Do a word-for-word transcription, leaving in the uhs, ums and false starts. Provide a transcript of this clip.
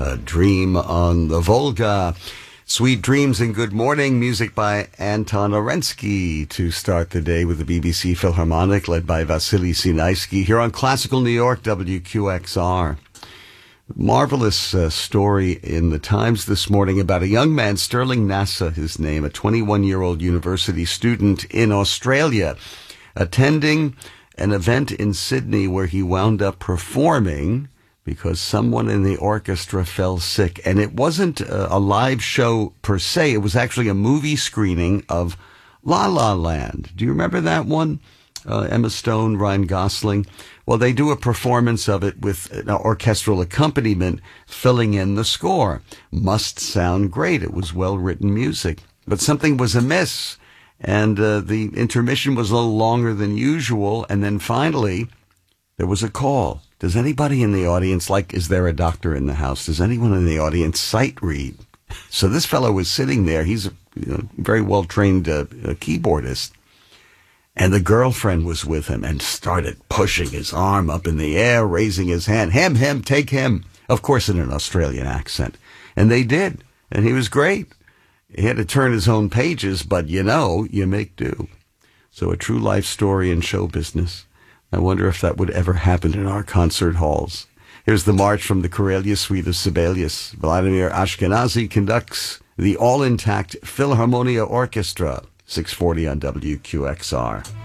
uh, Dream on the Volga. Sweet Dreams and Good Morning, music by Anton Orensky to start the day with the B B C Philharmonic, led by Vasily Sinaisky, here on Classical New York, W Q X R. Marvelous uh, story in the Times this morning about a young man, Sterling Nasa, his name, a twenty-one-year-old university student in Australia, attending an event in Sydney where he wound up performing because someone in the orchestra fell sick. And it wasn't a, a live show per se. It was actually a movie screening of La La Land. Do you remember that one? Uh, Emma Stone, Ryan Gosling. Well, they do a performance of it with an orchestral accompaniment filling in the score. Must sound great. It was well-written music. But something was amiss, and uh, the intermission was a little longer than usual. And then finally, there was a call. Does anybody in the audience, like, is there a doctor in the house? Does anyone in the audience sight read? So this fellow was sitting there. He's a you know, very well-trained uh, keyboardist. And the girlfriend was with him and started pushing his arm up in the air, raising his hand. Him, him, take him. Of course, in an Australian accent. And they did. And he was great. He had to turn his own pages, but you know, you make do. So a true life story in show business. I wonder if that would ever happen in our concert halls. Here's the march from the Karelia Suite of Sibelius. Vladimir Ashkenazy conducts the all-intact Philharmonia Orchestra. six forty on W Q X R.